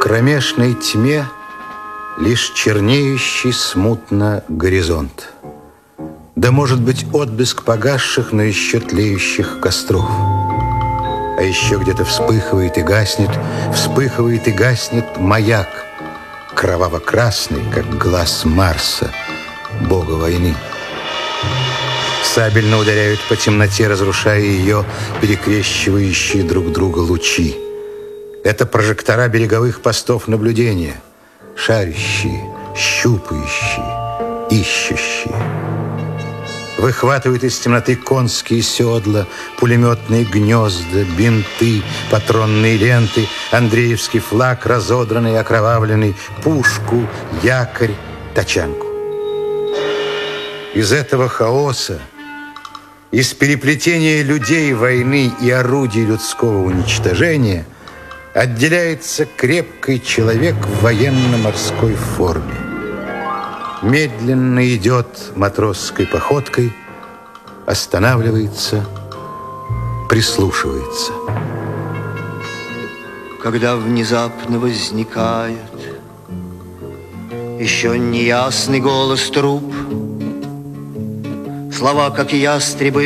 кромешной тьме лишь чернеющий смутно горизонт. Да, может быть, отблеск погасших, но еще тлеющих костров. А еще где-то вспыхивает и гаснет маяк, кроваво-красный, как глаз Марса, бога войны. Сабельно ударяют по темноте, разрушая ее перекрещивающие друг друга лучи. Это прожектора береговых постов наблюдения, шарящие, щупающие, ищущие. Выхватывают из темноты конские седла, пулеметные гнезда, бинты, патронные ленты, Андреевский флаг, разодранный и окровавленный, пушку, якорь, тачанку. Из этого хаоса, из переплетения людей, войны и орудий людского уничтожения отделяется крепкий человек в военно-морской форме. Медленно идет матросской походкой, останавливается, прислушивается. Когда внезапно возникает еще неясный голос труб, слова, как и ястребы,